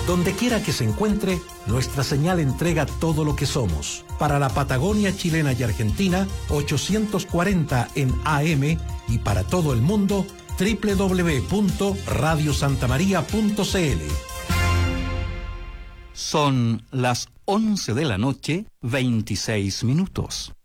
Donde quiera que se encuentre, nuestra señal entrega todo lo que somos. Para la Patagonia chilena y Argentina, 840 en AM, y para todo el mundo, www.radiosantamaria.cl. Son las 11 de la noche, 26 minutos.